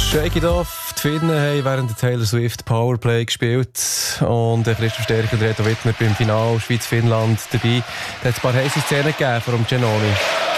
Schägidorf, die Finnen haben während der Taylor Swift Powerplay gespielt und Christoph Stärker und Reto Wittmer beim Final Schweiz-Finnland dabei. Da hat es ein paar heisse Szenen gegeben vor dem Giannoni.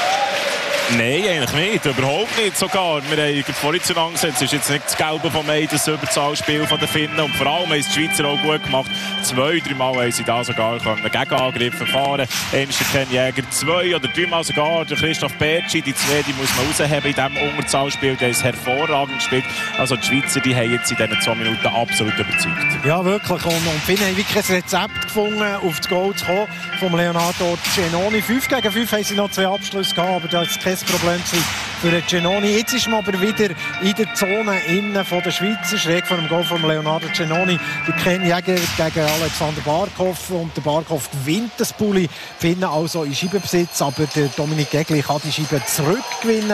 Nein, eigentlich nicht. Überhaupt nicht sogar. Wir haben vorhin zueinander gesagt, es ist jetzt nicht das Gelbe vom Ei, das Überzahlspiel der Finnen. Und vor allem haben es die Schweizer auch gut gemacht. 2-3 Mal haben sie da sogar Gegenangriffe fahren. Einmal der Ken Jäger, 2 oder 3 Mal sogar der Christoph Bertschi. Die 2 die muss man rausheben in diesem Unterzahlspiel. Der ist hervorragend gespielt. Also die Schweizer die haben jetzt in diesen 2 Minuten absolut überzeugt. Ja, wirklich. Und die Finnen haben wirklich ein Rezept gefunden, auf das Goal zu kommen von Leonardo Giannoni. 5 gegen 5 haben sie noch 2 Abschlüsse gehabt, aber das ist kein Problem für Giannoni. Jetzt ist man aber wieder in der Zone innen von der Schweizer, schräg vor dem Goal von Leonardo Giannoni. Der Ken Jäger gegen Alexander Barkov und der Barkov gewinnt das Pulli. Finnen also in Scheibenbesitz, aber der Dominik Egli kann die Scheibe zurückgewinnen.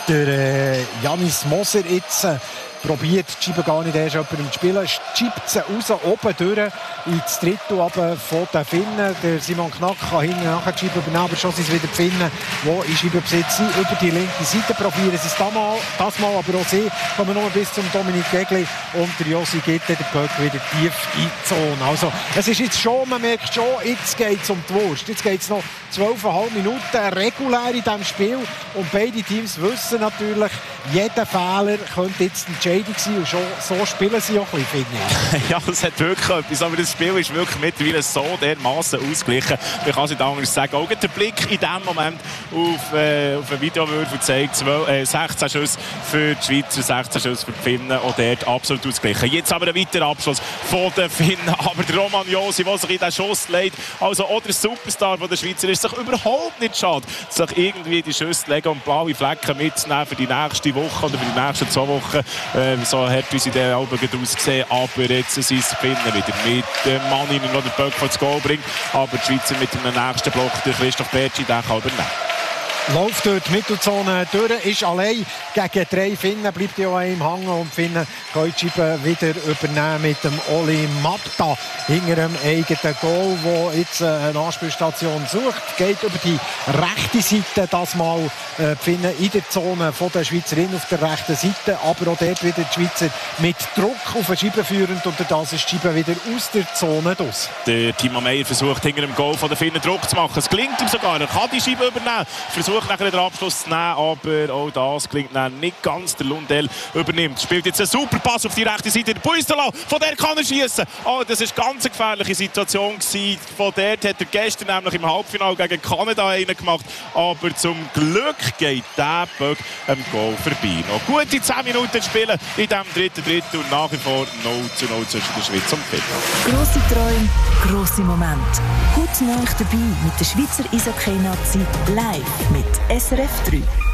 Der Janis Moser jetzt probiert die Scheibe gar nicht erst jemandem zu spielen, schiebt sie raus, oben durch ins Drittel von den Finnen. Der Simon Knack kann hinten nachher die Scheibe übernehmen, aber schon sind es wieder die Finnen, die in Scheibenbesitz sind. Über die linke Seite probieren sie es das mal, aber auch sie kommen nur bis zum Dominik Egli und der Josi Gitte, der Böck wieder tief in die Zone. Also, es ist jetzt schon, man merkt schon, jetzt geht es um die Wurst. Jetzt geht es noch 12,5 Minuten regulär in diesem Spiel und beide Teams wissen natürlich, jeder Fehler könnte jetzt entscheidend sein und schon so spielen sie auch ein bisschen, finde ich. Ja, es hat wirklich etwas, aber das Spiel ist wirklich mittlerweile so dermaßen ausgeglichen. Man kann es nicht anders sagen. Auch der Blick in diesem Moment auf einen Videowürfel zeigt 16 Schüsse für die Schweizer, 16 Schüsse für die Finnen und dort absolut ausgeglichen. Jetzt aber ein weiterer Abschluss von den Finnen, aber der Roman Josi, der sich in den Schuss legt, also auch der Superstar der Schweizer, ist sich überhaupt nicht schade, sich irgendwie die Schüsse legen und blaue Flecken mitzunehmen für die nächste Woche oder für die nächsten 2 Wochen. So hat uns in der Alben ausgesehen, aber jetzt sind es Finnen wieder mit dem Mann, der den Böck ins Goal bringt, aber die Schweizer mit dem nächsten Block, der Christoph Bertschi, den kann übernehmen. Läuft durch die Mittelzone durch, ist allein gegen 3 Finnen, bleibt ja auch im Hang und Finnen können die Scheibe wieder übernehmen mit dem Oli Mapta hinter dem eigenen Goal, der jetzt eine Anspielstation sucht. Geht über die rechte Seite, das mal die Finnen in der Zone von der Schweizerin auf der rechten Seite, aber auch dort wieder die Schweizer mit Druck auf die Scheibe führend und das ist die Scheibe wieder aus der Zone draus. Der Timo Meyer versucht hinter dem Goal von der Finnen Druck zu machen. Es gelingt ihm sogar, er kann die Scheibe übernehmen. Versucht nachher den Abschluss zu nehmen, aber auch das klingt nicht ganz. Der Lundell übernimmt. Spielt jetzt einen super Pass auf die rechte Seite. Der Puistola, von der kann er schießen. Oh, das war eine ganz gefährliche Situation gewesen. Von dort hat er gestern nämlich im Halbfinale gegen Kanada einen gemacht. Aber zum Glück geht der Böck am Goal vorbei. Noch gute 10 Minuten spielen in diesem dritten Drittel und nach wie vor 0:0 zwischen der Schweiz und Finnland. Grosse Träume, grosse Momente. Heute Nacht dabei mit der Schweizer Eishockey-Nazi live mit SRF 3.